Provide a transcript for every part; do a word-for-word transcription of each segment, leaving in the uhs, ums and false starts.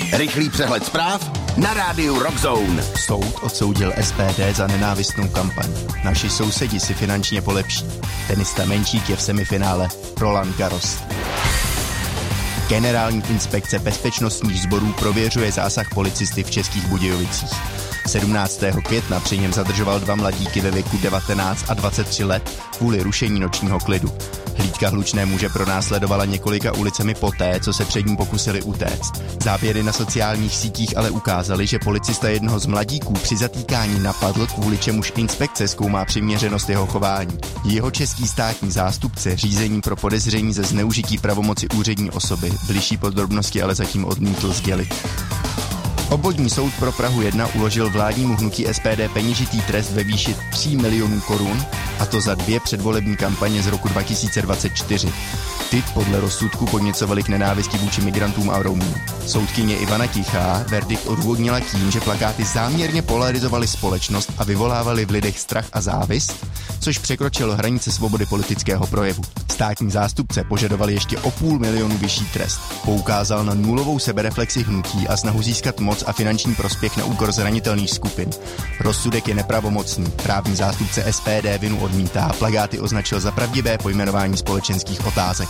Rychlý přehled zpráv na rádiu Rockzone. Soud odsoudil S P D za nenávistnou kampaň. Naši sousedi si finančně polepší. Tenista Menčík je v semifinále Roland Garros. Generální inspekce bezpečnostních sborů prověřuje zásah policisty v Českých Budějovicích. sedmnáctého května při něm zadržoval dva mladíky ve věku devatenáct a dvacet tři let kvůli rušení nočního klidu. Hlídka hlučné muže pronásledovala několika ulicemi poté, co se před ním pokusili utéct. Záběry na sociálních sítích ale ukázaly, že policista jednoho z mladíků při zatýkání napadl, kvůli čemuž inspekce zkoumá přiměřenost jeho chování. Jeho český státní zástupce řízení pro podezření ze zneužití pravomoci úřední osoby bližší podrobnosti ale zatím odmítl sdělit. Obvodní soud pro Prahu jedna uložil vládnímu hnutí S P D peněžitý trest ve výši tří milionů korun, a to za dvě předvolební kampaně z roku dva tisíce dvacet čtyři. Ty podle rozsudku podněcovaly k nenávisti vůči migrantům a Romům. Soudkyně Ivana Tichá verdikt odůvodnila tím, že plakáty záměrně polarizovaly společnost a vyvolávaly v lidech strach a závist, což překročilo hranice svobody politického projevu. Státní zástupce požadoval ještě o půl milionu vyšší trest. Poukázal na nulovou sebereflexi hnutí a snahu získat moc a finanční prospěch na úkor zranitelných skupin. Rozsudek je nepravomocný. Právní zástupce S P D vinu odmítá, plakáty označil za pravdivé pojmenování společenských otázek.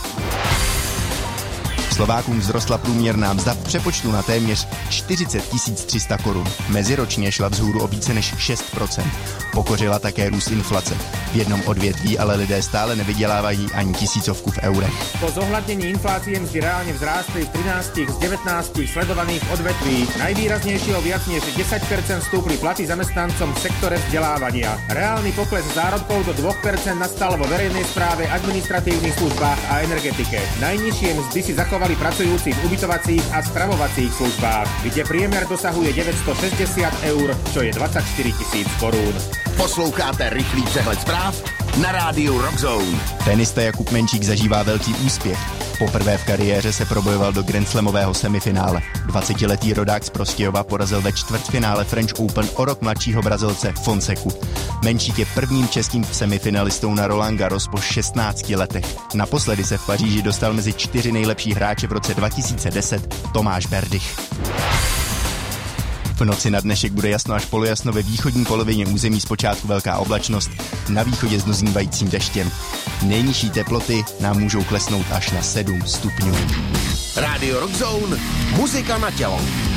Slovákům vzrostla průměrná mzda v přepočtu na téměř čtyřicet tisíc tři sta korun. Meziročně šla vzhůru o více než šest procent. Pokořila také růst inflace. V jednom odvětví ale lidé stále nevydělávají ani tisícovku v eurech. Po zohľadnení inflácie mzdy reálne vzrástli v trinástich z devätnástich sledovaných odvetví. Najvýraznejšie o viac než desať percent stúpli platy zamestnancom v sektore vzdelávania. Reálny pokles zárobkov do dva percentá nastal vo verejnej správe, administratívnych službách a energetike. Najnižšie mzdy si zachovali pracujúci v ubytovacích a stravovacích službách, kde priemer dosahuje deväťstošesťdesiat eur, čo je dvadsaťštyri tisíc korún. Posloucháte rychlý přehled zpráv na rádiu Rockzone. Tenista Jakub Menčík zažívá velký úspěch. Poprvé v kariéře se probojoval do grandslamového semifinále. dvacetiletý rodák z Prostějova porazil ve čtvrtfinále French Open o rok mladšího Brazilce Fonseku. Menčík je prvním českým semifinalistou na Roland Garros po šestnácti letech. Naposledy se v Paříži dostal mezi čtyři nejlepší hráče v roce dva tisíce deset Tomáš Berdych. V noci na dnešek bude jasno až polojasno, ve východní polovině území zpočátku velká oblačnost, na východě s doznívajícím deštěm. Nejnižší teploty nám můžou klesnout až na sedm stupňů. Rádio Rockzone, muzika na tělo.